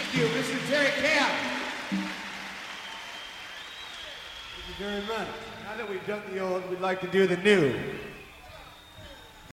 you, Mr. Terry Camp. Thank you very much. Now that we've done the old, we'd like to do the new.